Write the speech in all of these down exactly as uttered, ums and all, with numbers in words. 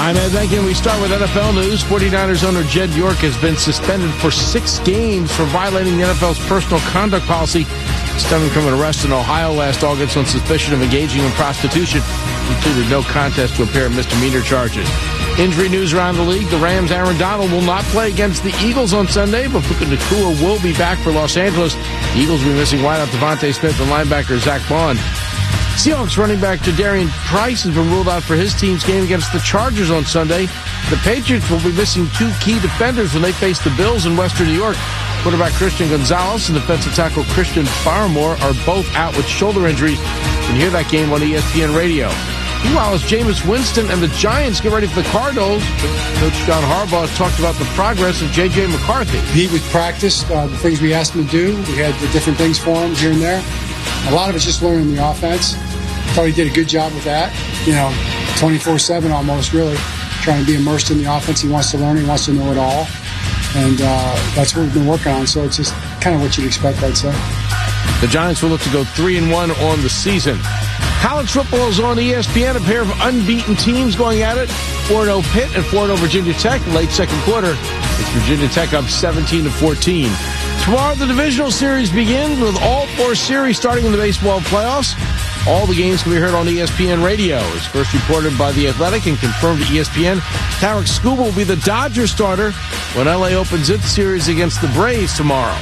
I'm Ed Benkin. We start with N F L news. forty-niners owner Jed York has been suspended for six games for violating the N F L's personal conduct policy stemming from an arrest in Ohio last August on suspicion of engaging in prostitution. He pleaded no contest to apparent misdemeanor charges. Injury news around the league. The Rams' Aaron Donald will not play against the Eagles on Sunday, but Puka Nacua will be back for Los Angeles. The Eagles will be missing wideout Devontae Smith and linebacker Zach Bond. Seahawks running back Jadarian Price has been ruled out for his team's game against the Chargers on Sunday. The Patriots will be missing two key defenders when they face the Bills in Western New York. Quarterback Christian Gonzalez and defensive tackle Christian Barmore are both out with shoulder injuries. You can hear that game on E S P N Radio. Meanwhile, as Jameis Winston and the Giants get ready for the Cardinals, Coach John Harbaugh has talked about the progress of J J McCarthy. He with practice, uh, the things we asked him to do, we had the different things for him here and there. A lot of it's just learning the offense. Thought he did a good job with that. You know, twenty-four seven almost, really, trying to be immersed in the offense. He wants to learn. He wants to know it all. And uh, that's what we've been working on. So it's just kind of what you'd expect, I'd say. The Giants will look to go three and one on the season. College football is on E S P N. A pair of unbeaten teams going at it. four and oh Pitt and four and oh Virginia Tech. Late second quarter, it's Virginia Tech up seventeen to fourteen. Tomorrow, the divisional series begins with all four series starting in the baseball playoffs. All the games can be heard on E S P N Radio. It's first reported by The Athletic and confirmed to E S P N. Tarek Skubal will be the Dodgers starter when L A opens its series against the Braves tomorrow.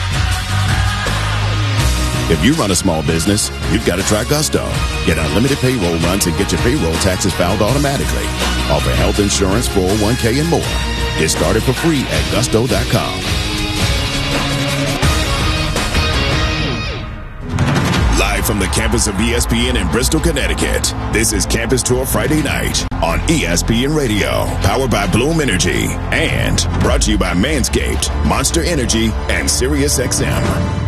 If you run a small business, you've got to try Gusto. Get unlimited payroll runs and get your payroll taxes filed automatically. Offer health insurance, four oh one k, and more. Get started for free at gusto dot com. Live from the campus of E S P N in Bristol, Connecticut, this is Campus Tour Friday night on E S P N Radio, powered by Bloom Energy, and brought to you by Manscaped, Monster Energy, and Sirius X M.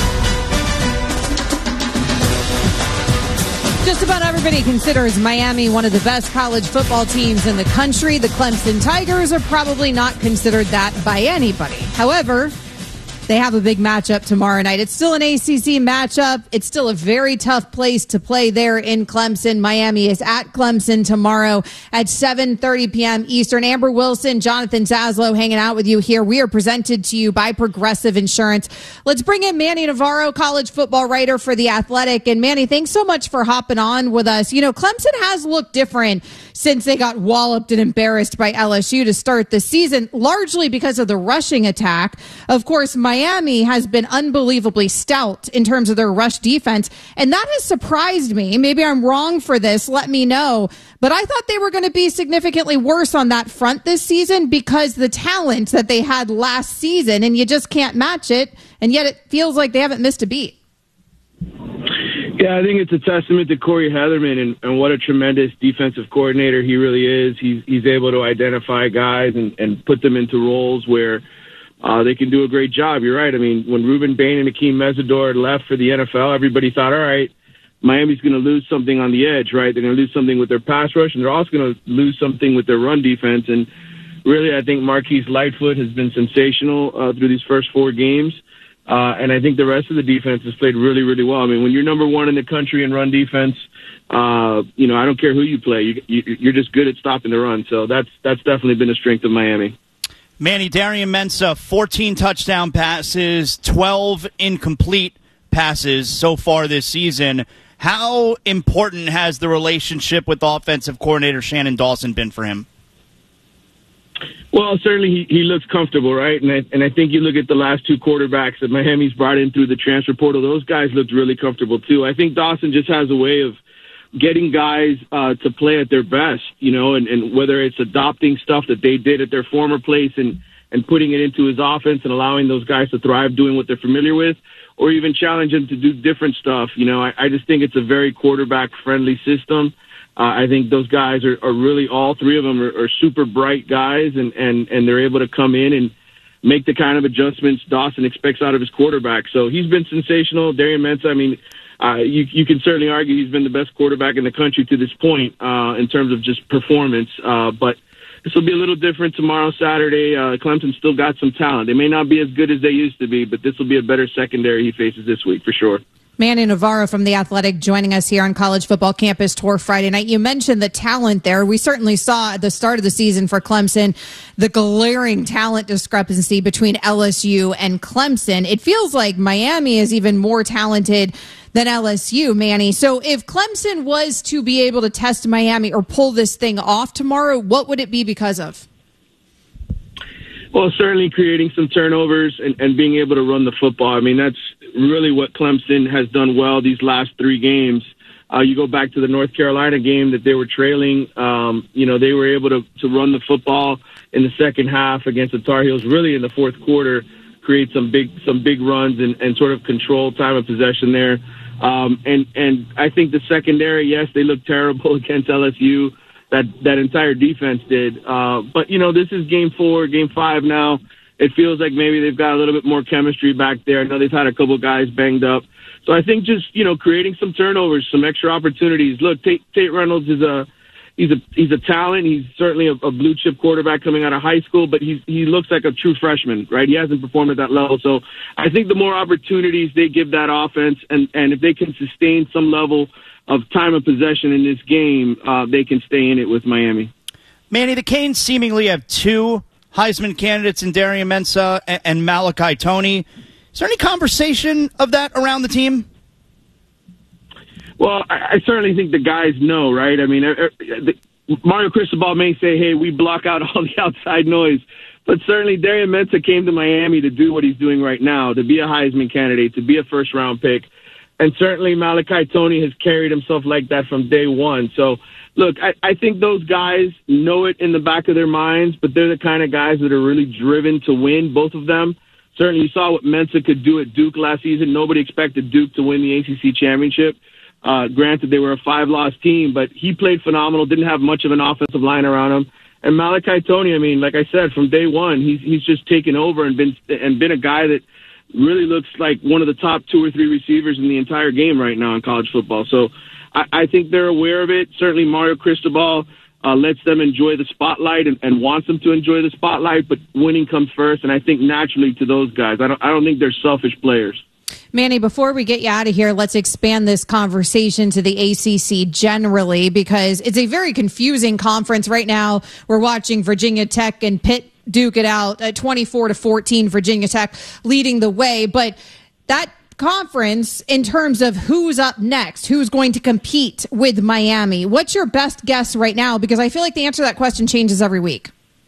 Just about everybody considers Miami one of the best college football teams in the country. The Clemson Tigers are probably not considered that by anybody. However, they have a big matchup tomorrow night. It's still an A C C matchup. It's still a very tough place to play there in Clemson. Miami is at Clemson tomorrow at seven thirty p.m. Eastern. Amber Wilson, Jonathan Zaslow hanging out with you here. We are presented to you by Progressive Insurance. Let's bring in Manny Navarro, college football writer for The Athletic. And Manny, thanks so much for hopping on with us. You know, Clemson has looked different since they got walloped and embarrassed by L S U to start the season, largely because of the rushing attack. Of course, Miami has been unbelievably stout in terms of their rush defense, and that has surprised me. Maybe I'm wrong for this. Let me know. But I thought they were going to be significantly worse on that front this season because the talent that they had last season, and you just can't match it, and yet it feels like they haven't missed a beat. Yeah, I think it's a testament to Corey Heatherman and, and what a tremendous defensive coordinator he really is. He's he's able to identify guys and, and put them into roles where uh, they can do a great job. You're right. I mean, when Ruben Bain and Akeem Mesidor left for the N F L, everybody thought, all right, Miami's going to lose something on the edge, right? They're going to lose something with their pass rush, and they're also going to lose something with their run defense. And really, I think Marquise Lightfoot has been sensational uh, through these first four games. Uh, and I think the rest of the defense has played really, really well. I mean, when you're number one in the country in run defense, uh, you know, I don't care who you play. You, you, you're just good at stopping the run. So that's that's definitely been a strength of Miami. Manny, Darian Mensah, fourteen touchdown passes, twelve incomplete passes so far this season. How important has the relationship with offensive coordinator Shannon Dawson been for him? Well, certainly he, he looks comfortable, right? And I, and I think you look at the last two quarterbacks that Miami's brought in through the transfer portal, those guys looked really comfortable too. I think Dawson just has a way of getting guys uh, to play at their best, you know, and, and whether it's adopting stuff that they did at their former place and, and putting it into his offense and allowing those guys to thrive doing what they're familiar with, or even challenge them to do different stuff. You know, I, I just think it's a very quarterback-friendly system. Uh, I think those guys are, are really, all three of them are, are super bright guys, and, and, and they're able to come in and make the kind of adjustments Dawson expects out of his quarterback. So he's been sensational. Darian Mensah, I mean, uh, you, you can certainly argue he's been the best quarterback in the country to this point uh, in terms of just performance. Uh, but this will be a little different tomorrow, Saturday. Uh, Clemson still got some talent. They may not be as good as they used to be, but this will be a better secondary he faces this week for sure. Manny Navarro from The Athletic joining us here on College Football Campus Tour Friday night. You mentioned the talent there. We certainly saw at the start of the season for Clemson the glaring talent discrepancy between L S U and Clemson. It feels like Miami is even more talented than L S U, Manny. So if Clemson was to be able to test Miami or pull this thing off tomorrow, what would it be because of? Well, certainly creating some turnovers and, and being able to run the football. I mean, that's really what Clemson has done well these last three games. Uh, you go back to the North Carolina game that they were trailing. Um, you know, they were able to, to run the football in the second half against the Tar Heels, really in the fourth quarter, create some big some big runs and, and sort of control time of possession there. Um, and, and I think the secondary, yes, they looked terrible against L S U. That that entire defense did. Uh, but, you know, this is game four, game five now. It feels like maybe they've got a little bit more chemistry back there. I know they've had a couple guys banged up. So I think just, you know, creating some turnovers, some extra opportunities. Look, Tate, Tate Reynolds is a he's a he's a talent. He's certainly a, a blue chip quarterback coming out of high school, but he's he looks like a true freshman, right? He hasn't performed at that level. So I think the more opportunities they give that offense, and, and if they can sustain some level of time of possession in this game, uh, they can stay in it with Miami. Manny, the Canes seemingly have two Heisman candidates in Darian Mensah and, and Malachi Toney. Is there any conversation of that around the team? Well, I, I certainly think the guys know, right? I mean, er, the, Mario Cristobal may say, hey, we block out all the outside noise. But certainly Darian Mensah came to Miami to do what he's doing right now, to be a Heisman candidate, to be a first-round pick. And certainly Malachi Toney has carried himself like that from day one. So, look, I, I think those guys know it in the back of their minds, but they're the kind of guys that are really driven to win, both of them. Certainly you saw what Mensah could do at Duke last season. Nobody expected Duke to win the A C C championship. Uh, granted, they were a five-loss team, but he played phenomenal, didn't have much of an offensive line around him. And Malachi Toney, I mean, like I said, from day one, he's he's just taken over and been and been a guy that really looks like one of the top two or three receivers in the entire game right now in college football. So I, I think they're aware of it. Certainly Mario Cristobal uh, lets them enjoy the spotlight and, and wants them to enjoy the spotlight, but winning comes first. And I think naturally to those guys, I don't, I don't think they're selfish players. Manny, before we get you out of here, let's expand this conversation to the A C C generally, because it's a very confusing conference right now. We're watching Virginia Tech and Pitt duke it out at twenty-four to fourteen, Virginia Tech leading the way. But that conference, in terms of who's up next, who's going to compete with Miami, what's your best guess right now? Because I feel like the answer to that question changes every week.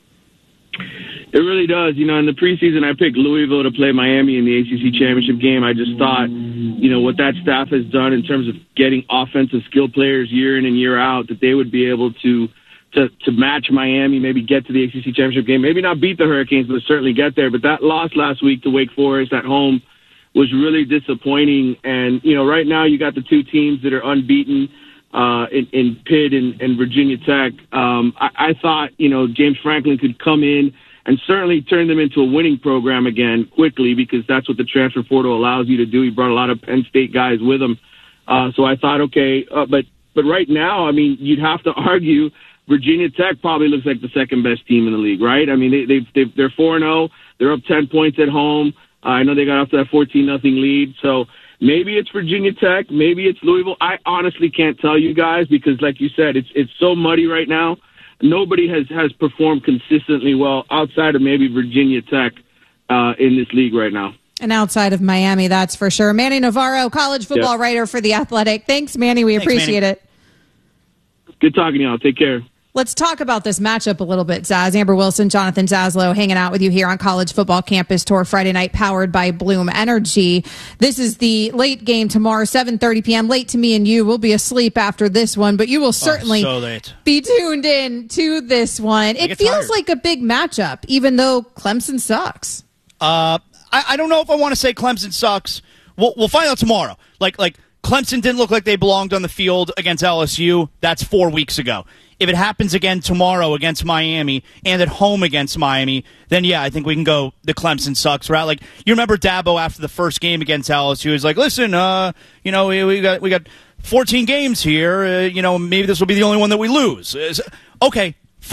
It really does. You know, in the preseason, I picked Louisville to play Miami in the A C C championship game. I just thought, you know, what that staff has done in terms of getting offensive skill players year in and year out, that they would be able to To, to match Miami, maybe get to the A C C championship game, maybe not beat the Hurricanes, but certainly get there. But that loss last week to Wake Forest at home was really disappointing. And, you know, right now you got the two teams that are unbeaten uh, in, in Pitt and, and Virginia Tech. Um, I, I thought, you know, James Franklin could come in and certainly turn them into a winning program again quickly, because that's what the transfer portal allows you to do. He brought a lot of Penn State guys with him. Uh, so I thought, okay, uh, but, but right now, I mean, you'd have to argue Virginia Tech probably looks like the second best team in the league, right? I mean, they, they've, they've, they're four and oh. They're up ten points at home. Uh, I know they got off to that fourteen nothing lead. So maybe it's Virginia Tech. Maybe it's Louisville. I honestly can't tell you guys, because, like you said, it's it's so muddy right now. Nobody has, has performed consistently well outside of maybe Virginia Tech uh, in this league right now. And outside of Miami, that's for sure. Manny Navarro, college football yep. writer for The Athletic. Thanks, Manny. We Thanks, appreciate Manny. it. Good talking to y'all. Take care. Let's talk about this matchup a little bit, Zaz. Amber Wilson, Jonathan Zaslow hanging out with you here on College Football Campus Tour Friday night, powered by Bloom Energy. This is the late game tomorrow, seven thirty p.m. Late to me and you. We'll be asleep after this one, but you will certainly oh, so late. be tuned in to this one. It feels tired. like a big matchup, even though Clemson sucks. Uh, I, I don't know if I want to say Clemson sucks. We'll, we'll find out tomorrow. Like, like Clemson didn't look like they belonged on the field against L S U. That's four weeks ago. If it happens again tomorrow against Miami and at home against Miami, then yeah, I think we can go the Clemson sucks route. Like, you remember Dabo after the first game against L S U, he was like, listen, uh, you know, we, we got we got fourteen games here. Uh, you know, maybe this will be the only one that we lose. Uh, okay, fine.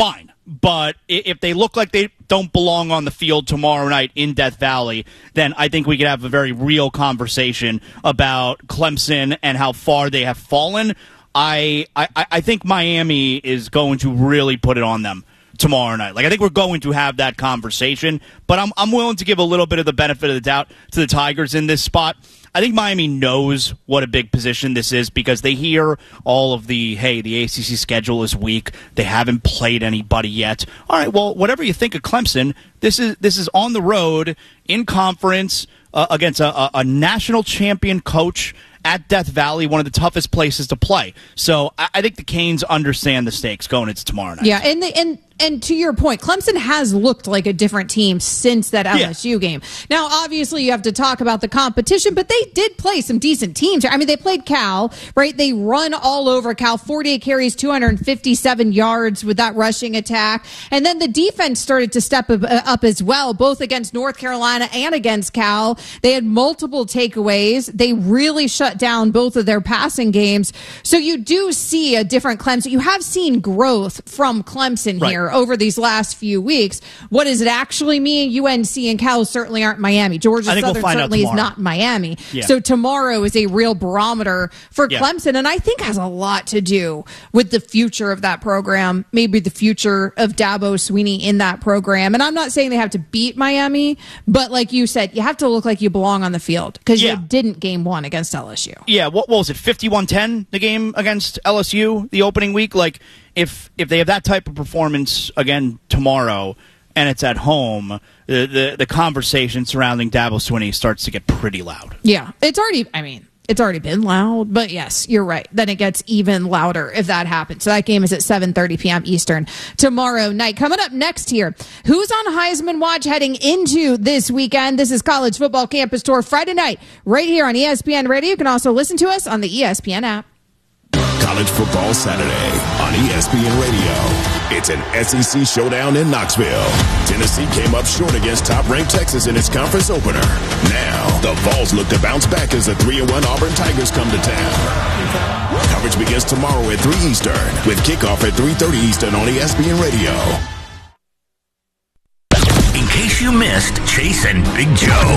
but if they look like they don't belong on the field tomorrow night in Death Valley, then I think we could have a very real conversation about Clemson and how far they have fallen. I, I, I think Miami is going to really put it on them tomorrow night. Like, I think we're going to have that conversation, but I'm I'm willing to give a little bit of the benefit of the doubt to the Tigers in this spot. I think Miami knows what a big position this is because they hear all of the, hey, the A C C schedule is weak. They haven't played anybody yet. All right, well, whatever you think of Clemson, this is this is on the road in conference uh, against a, a, a national champion coach at Death Valley, one of the toughest places to play. So I, I think the Canes understand the stakes going into tomorrow night. Yeah, and the, and and to your point, Clemson has looked like a different team since that L S U yeah. game. Now, obviously, you have to talk about the competition, but they did play some decent teams. I mean, they played Cal, right? They run all over Cal, forty-eight carries, two hundred fifty-seven yards with that rushing attack. And then the defense started to step up as well, both against North Carolina and against Cal. They had multiple takeaways. They really shut down both of their passing games. So you do see a different Clemson. You have seen growth from Clemson here right. over these last few weeks. What does it actually mean? U N C and Cal certainly aren't Miami. Georgia Southern we'll certainly is not Miami. Yeah. So tomorrow is a real barometer for yeah. Clemson, and I think has a lot to do with the future of that program, maybe the future of Dabo Swinney in that program. And I'm not saying they have to beat Miami, but like you said, you have to look like you belong on the field because yeah. you didn't game one against L S U. Yeah, what, what was it, fifty-one ten, the game against L S U, the opening week? Like, if if they have that type of performance again tomorrow and it's at home, the the, the conversation surrounding Dabo Swinney starts to get pretty loud. Yeah, it's already, I mean, it's already been loud, but yes, you're right. Then it gets even louder if that happens. So that game is at seven thirty p.m. Eastern tomorrow night. Coming up next here, who's on Heisman watch heading into this weekend? This is College Football Campus Tour Friday night right here on E S P N Radio. You can also listen to us on the E S P N app. College Football Saturday on E S P N Radio. It's an S E C showdown in Knoxville. Tennessee came up short against top-ranked Texas in its conference opener. Now, the Vols look to bounce back as the three and one Auburn Tigers come to town. Coverage begins tomorrow at three Eastern with kickoff at three thirty Eastern on E S P N Radio. In case you missed Chase and Big Joe.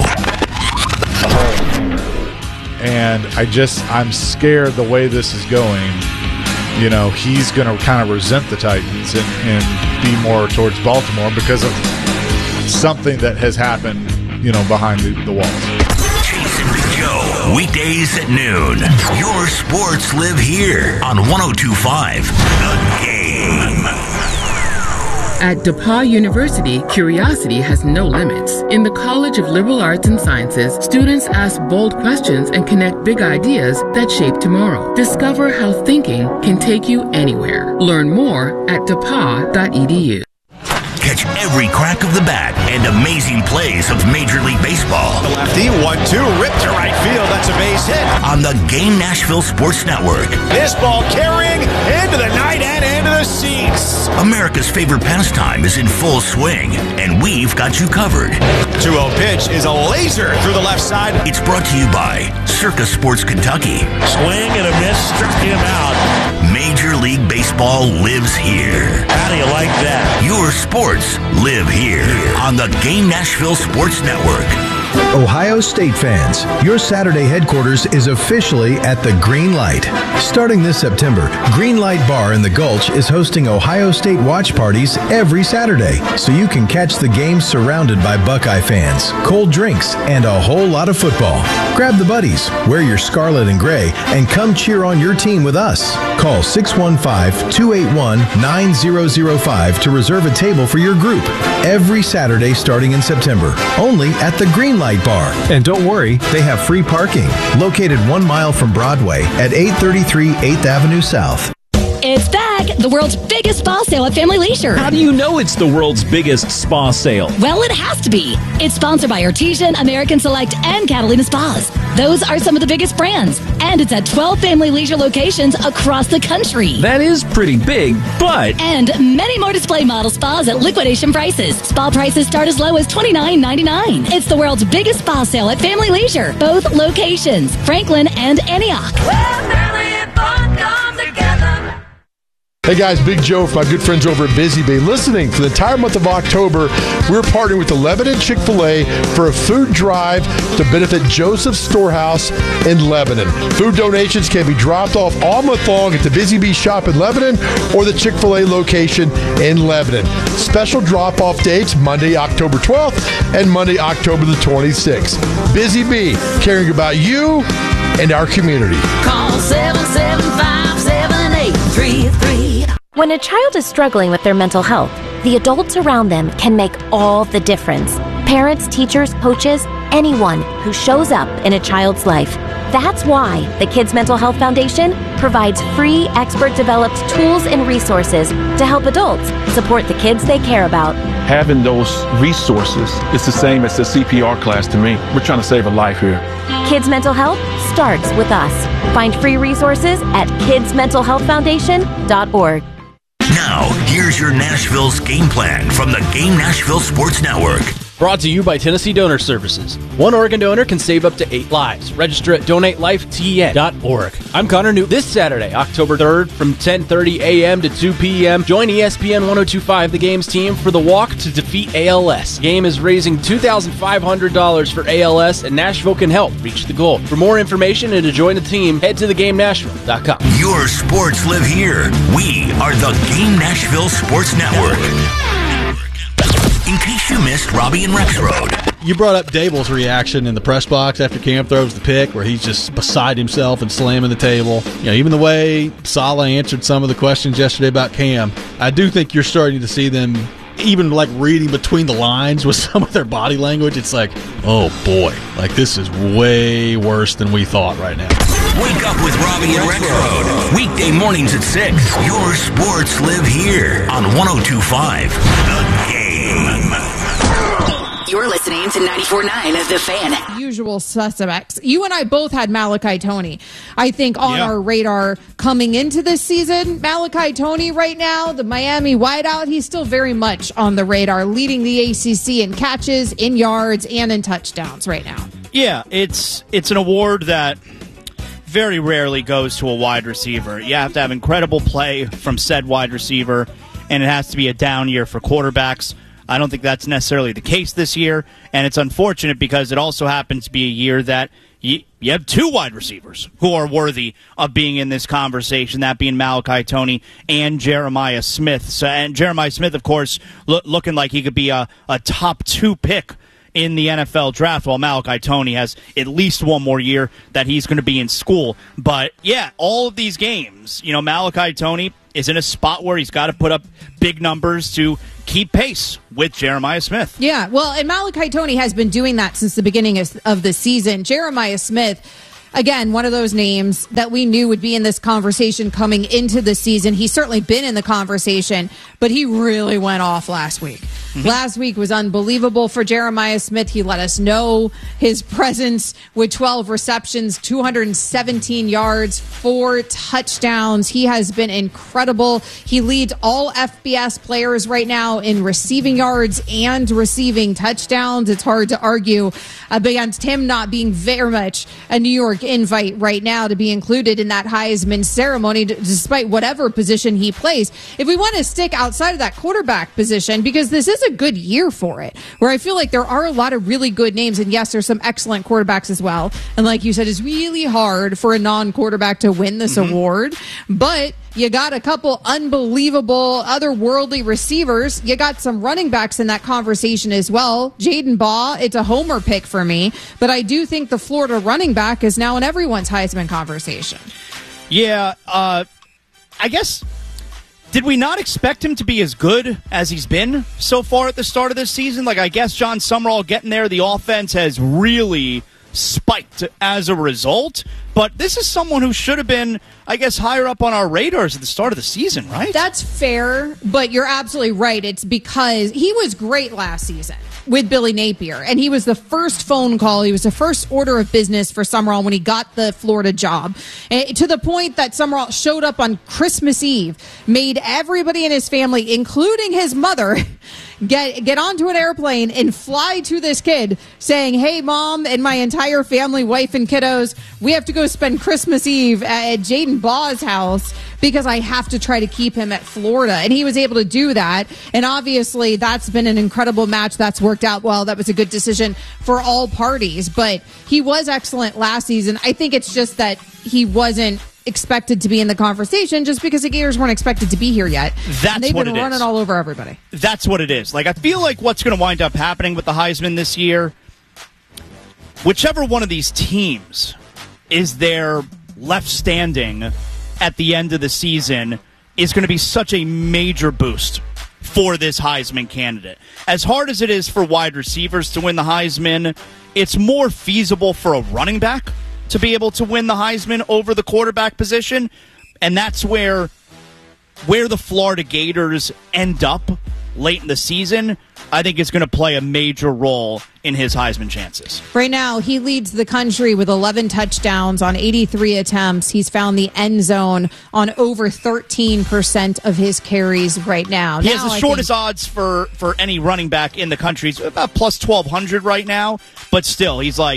And I just, I'm scared the way this is going. You know, he's going to kind of resent the Titans and, and be more towards Baltimore because of something that has happened, you know, behind the, the walls. Chase and Big Joe, weekdays at noon. Your sports live here on one oh two point five The Game. At DePauw University, curiosity has no limits. In the College of Liberal Arts and Sciences, students ask bold questions and connect big ideas that shape tomorrow. Discover how thinking can take you anywhere. Learn more at depaw dot e d u. Catch every crack of the bat and amazing plays of Major League Baseball. The lefty, one two, ripped to right field. That's a base hit. On the Game Nashville Sports Network. This ball carrying into the night and into the seats. America's favorite pastime is in full swing, and we've got you covered. two oh pitch is a laser through the left side. It's brought to you by Circa Sports Kentucky. Swing and a miss, struck him out. Major League Baseball lives here. How do you like that? Your sports live here on the Game Nashville Sports Network. Ohio State fans, your Saturday headquarters is officially at the Green Light. Starting this September, Green Light Bar in the Gulch is hosting Ohio State watch parties every Saturday, so you can catch the game surrounded by Buckeye fans, cold drinks, and a whole lot of football. Grab the buddies, wear your scarlet and gray, and come cheer on your team with us. Call six one five, two eight one, nine zero zero five to reserve a table for your group every Saturday starting in September, only at the Green Light Bar. And don't worry, they have free parking, located one mile from Broadway at eight thirty-three eighth Avenue South. It's back! The world's biggest spa sale at Family Leisure. How do you know it's the world's biggest spa sale? Well, it has to be. It's sponsored by Artesian, American Select, and Catalina Spas. Those are some of the biggest brands. And it's at twelve Family Leisure locations across the country. That is pretty big, but... And many more display model spas at liquidation prices. Spa prices start as low as twenty-nine ninety-nine. It's the world's biggest spa sale at Family Leisure. Both locations, Franklin and Antioch. Well, family and fun come together. Hey guys, Big Joe from my good friends over at Busy Bee. Listening for the entire month of October, we're partnering with the Lebanon Chick-fil-A for a food drive to benefit Joseph's Storehouse in Lebanon. Food donations can be dropped off all month long at the Busy Bee shop in Lebanon or the Chick-fil-A location in Lebanon. Special drop-off dates Monday, October twelfth and Monday, October the twenty-sixth. Busy Bee, caring about you and our community. Call seven seven five, seven eight three three. When a child is struggling with their mental health, the adults around them can make all the difference. Parents, teachers, coaches, anyone who shows up in a child's life. That's why the Kids Mental Health Foundation provides free, expert-developed tools and resources to help adults support the kids they care about. Having those resources is the same as the C P R class to me. We're trying to save a life here. Kids Mental Health starts with us. Find free resources at kids mental health foundation dot org. Now, here's your Nashville's game plan from the Game Nashville Sports Network. Brought to you by Tennessee Donor Services. One organ donor can save up to eight lives. Register at donate life t n dot org. I'm Connor Newt. This Saturday, October third, from ten thirty a.m. to two p.m., join E S P N ten twenty-five The Game's team for the Walk to Defeat A L S. The Game is raising two thousand five hundred dollars for A L S, and Nashville can help reach the goal. For more information and to join the team, head to the game nashville dot com. Your sports live here. We are the Game Nashville Sports Network. In case you missed Robbie and Rexroad. You brought up Dable's reaction in the press box after Cam throws the pick, where he's just beside himself and slamming the table. You know, even the way Saleh answered some of the questions yesterday about Cam, I do think you're starting to see them even like reading between the lines with some of their body language. It's like, oh boy, like this is way worse than we thought right now. Wake up with Robbie and Rexroad. Weekday mornings at six. Your sports live here on ten twenty-five The Game. You're listening to ninety-four point nine of The Fan. Usual suspects. You and I both had Malachi Tony, I think, on yeah. our radar coming into this season. Malachi Tony right now, the Miami wideout, he's still very much on the radar, leading the A C C in catches, in yards, and in touchdowns right now. Yeah, it's it's an award that very rarely goes to a wide receiver. You have to have incredible play from said wide receiver, and it has to be a down year for quarterbacks. I don't think that's necessarily the case this year, and it's unfortunate because it also happens to be a year that you, you have two wide receivers who are worthy of being in this conversation, that being Malachi Tony and Jeremiah Smith. So, and Jeremiah Smith, of course, lo- looking like he could be a, a top two pick in the N F L draft, while Malachi Tony has at least one more year that he's going to be in school. But, yeah, all of these games, you know, Malachi Tony is in a spot where he's got to put up big numbers to keep pace with Jeremiah Smith. Yeah, well, and Malachi Tony has been doing that since the beginning of, of the season. Jeremiah Smith, again, one of those names that we knew would be in this conversation coming into the season. He's certainly been in the conversation, but he really went off last week. Mm-hmm. Last week was unbelievable for Jeremiah Smith. He let us know his presence with twelve receptions, two hundred seventeen yards, four touchdowns. He has been incredible. He leads all F B S players right now in receiving yards and receiving touchdowns. It's hard to argue against him not being very much a New York invite right now to be included in that Heisman ceremony, despite whatever position he plays. If we want to stick outside of that quarterback position, because this is a good year for it, where I feel like there are a lot of really good names, and yes, there's some excellent quarterbacks as well. And like you said, it's really hard for a non-quarterback to win this mm-hmm. award, but you got a couple unbelievable otherworldly receivers. You got some running backs in that conversation as well. Jaden Baugh, it's a homer pick for me, but I do think the Florida running back is now in everyone's Heisman conversation. Yeah, uh, I guess, did we not expect him to be as good as he's been so far at the start of this season? Like, I guess John Summerall getting there, the offense has really spiked as a result. But this is someone who should have been, I guess, higher up on our radars at the start of the season, right? That's fair, but you're absolutely right. It's because he was great last season with Billy Napier, and he was the first phone call. He was the first order of business for Summerall when he got the Florida job, and to the point that Summerall showed up on Christmas Eve, made everybody in his family, including his mother, get get onto an airplane and fly to this kid saying, hey, Mom and my entire family, wife and kiddos, we have to go spend Christmas Eve at Jaden Baugh's house because I have to try to keep him at Florida. And he was able to do that. And obviously, that's been an incredible match. That's worked out well. That was a good decision for all parties. But he was excellent last season. I think it's just that he wasn't expected to be in the conversation just because the Gators weren't expected to be here yet. That's and they've what been it running is. all over everybody. That's what it is. Like, I feel like what's going to wind up happening with the Heisman this year, whichever one of these teams is there left standing at the end of the season is going to be such a major boost for this Heisman candidate. As hard as it is for wide receivers to win the Heisman, it's more feasible for a running back to be able to win the Heisman over the quarterback position, and that's where where the Florida Gators end up late in the season, I think is going to play a major role in his Heisman chances. Right now, he leads the country with eleven touchdowns on eighty-three attempts. He's found the end zone on over thirteen percent of his carries right now. He now, has the I shortest think- odds for, for any running back in the country. He's about plus twelve hundred right now, but still, he's like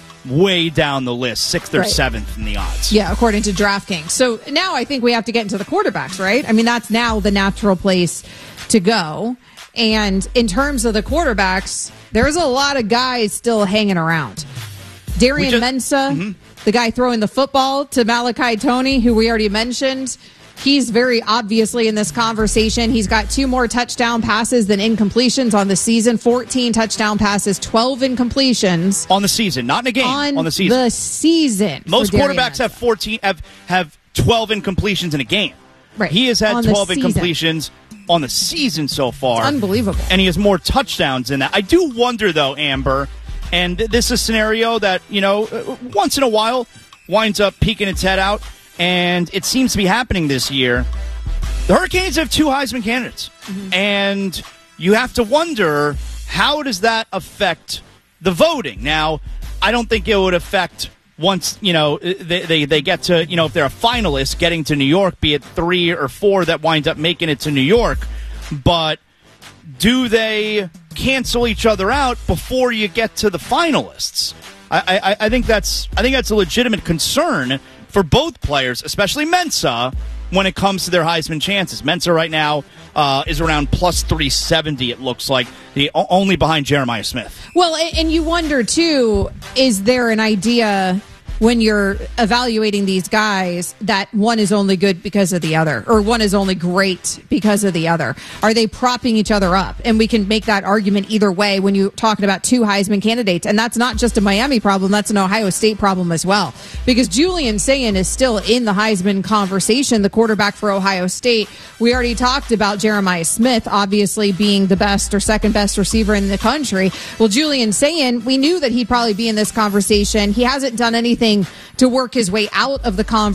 way down the list, sixth or Right. seventh in the odds. Yeah, according to DraftKings. So now I think we have to get into the quarterbacks, right? I mean, that's now the natural place to go. And in terms of the quarterbacks, there's a lot of guys still hanging around. Darian just- Mensa, mm-hmm. the guy throwing the football to Malachi Toney, who we already mentioned. He's very obviously in this conversation. He's got two more touchdown passes than incompletions on the season. fourteen touchdown passes, twelve incompletions. On the season, not in a game. On, on the season. the season. Most for Darian quarterbacks Mensa. have fourteen have have twelve incompletions in a game. Right. He has had On the twelve season. incompletions on the season so far. It's unbelievable. And he has more touchdowns than that. I do wonder though, Amber, and this is a scenario that, you know, once in a while winds up peeking its head out, and it seems to be happening this year. The Hurricanes have two Heisman candidates, Mm-hmm. and you have to wonder, how does that affect the voting? Now, I don't think it would affect once, you know, they, they, they get to, you know, if they're a finalist getting to New York, be it three or four that wind up making it to New York, but do they cancel each other out before you get to the finalists? I, I, I think that's I think that's a legitimate concern for both players, especially Mensa, when it comes to their Heisman chances. Mensa right now uh, is around plus three seventy, it looks like, the, only behind Jeremiah Smith. Well, and and you wonder, too, is there an idea when you're evaluating these guys that one is only good because of the other, or one is only great because of the other? Are they propping each other up? And we can make that argument either way when you're talking about two Heisman candidates. And that's not just a Miami problem, that's an Ohio State problem as well. Because Julian Sayin is still in the Heisman conversation, the quarterback for Ohio State. We already talked about Jeremiah Smith obviously being the best or second best receiver in the country. Well, Julian Sayin, we knew that he'd probably be in this conversation. He hasn't done anything to work his way out of the conversation.